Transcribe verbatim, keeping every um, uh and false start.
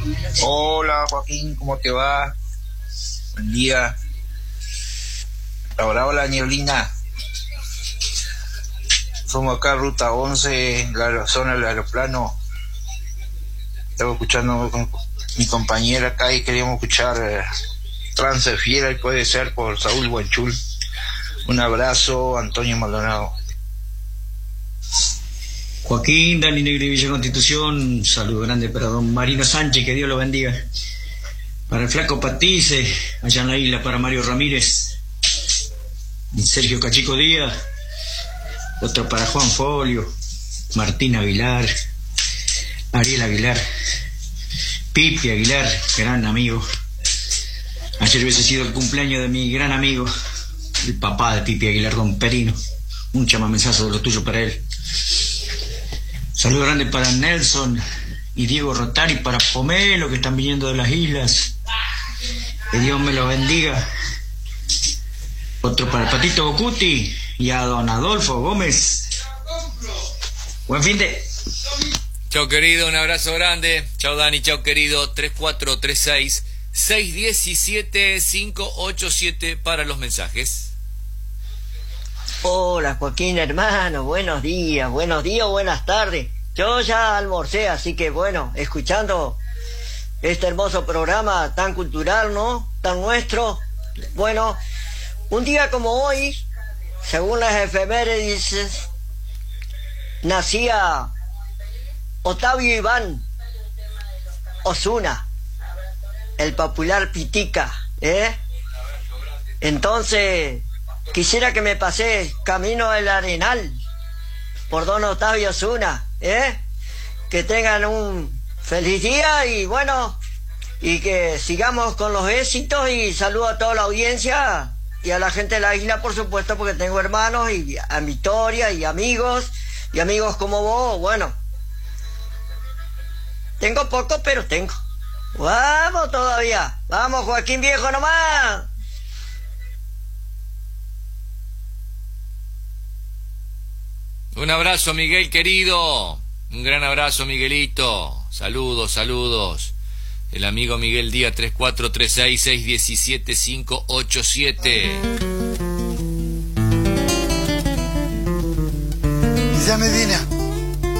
Hola Joaquín, ¿cómo te va? Buen día. Ahora hola Nieblina. Somos acá Ruta once, la zona del aeroplano. Estaba escuchando con mi compañera acá y queríamos escuchar eh, Trance Fiera y puede ser por Saúl Guanchul. Un abrazo, Antonio Maldonado. Joaquín, Dani Negri, Villa Constitución, un saludo grande para don Marino Sánchez, que Dios lo bendiga. Para el flaco Patice, allá en la isla, para Mario Ramírez, y Sergio Cachico Díaz, otro para Juan Folio, Martín Aguilar, Ariel Aguilar, Pipi Aguilar, gran amigo. Ayer hubiese sido el cumpleaños de mi gran amigo, el papá de Pipi Aguilar, don Perino. Un chamamensazo de lo tuyo para él. Saludo grande para Nelson y Diego Rotari, para Pomelo, que están viniendo de las islas. Que Dios me los bendiga. Otro para el Patito Bocuti y a don Adolfo Gómez. Buen fin de... Chao querido, un abrazo grande. Chao Dani, chao querido. tres cuatro tres seis, seis uno siete, cinco ocho siete para los mensajes. Hola Joaquín hermano, buenos días, buenos días, buenas tardes. Yo ya almorcé, así que bueno, escuchando este hermoso programa tan cultural, ¿no? Tan nuestro. Bueno, un día como hoy, según las efemérides, nacía Octavio Iván Osuna, el popular Pitica, ¿eh? Entonces, quisiera que me pase camino del Arenal por don Octavio Osuna, ¿eh? Que tengan un feliz día y bueno, y que sigamos con los éxitos, y saludo a toda la audiencia y a la gente de la isla, por supuesto, porque tengo hermanos y a Victoria y amigos, y amigos como vos, bueno. Tengo poco, pero tengo. Vamos todavía. Vamos, Joaquín viejo nomás. Un abrazo, Miguel querido. Un gran abrazo, Miguelito. Saludos, saludos. El amigo Miguel Díaz, tres cuatro tres seis, seis uno siete, cinco ocho siete. Ya Medina.